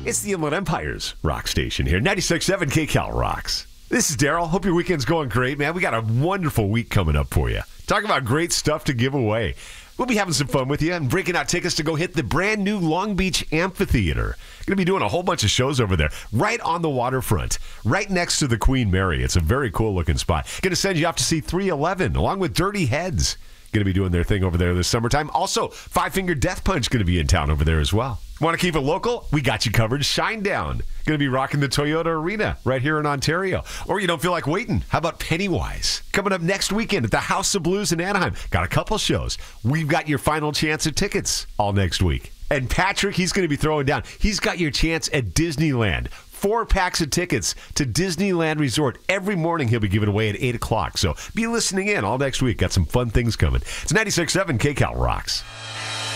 It's the Inland Empire's rock station here. 96.7 KCal rocks. This is Daryl. Hope your weekend's going great, man. We got a wonderful week coming up for you. Talk about great stuff to give away. We'll be having some fun with you and breaking out tickets to go hit the brand new Long Beach Amphitheater. Going to be doing a whole bunch of shows over there, right on the waterfront, right next to the Queen Mary. It's a very cool looking spot. Going to send you off to see 311 along with Dirty Heads. Going to be doing their thing over there this summertime. Also, Five Finger Death Punch going to be in town over there as well. Want to keep it local? We got you covered. Shinedown. Going to be rocking the Toyota Arena right here in Ontario. Or you don't feel like waiting? How about Pennywise? Coming up next weekend at the House of Blues in Anaheim. Got a couple shows. We've got your final chance at tickets all next week. And Patrick, he's going to be throwing down. He's got your chance at Disneyland. 4 packs of tickets to Disneyland Resort. Every morning he'll be giving away at 8 o'clock. So be listening in all next week. Got some fun things coming. It's 96.7 KCal Rocks.